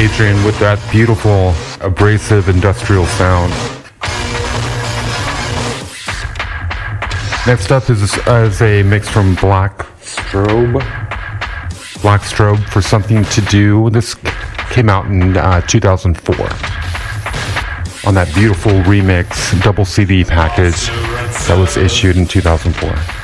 Adrian with that beautiful, abrasive industrial sound. Next up is a mix from Black Strobe for Something to Do. This came out in 2004 on that beautiful remix double CD package that was issued in 2004.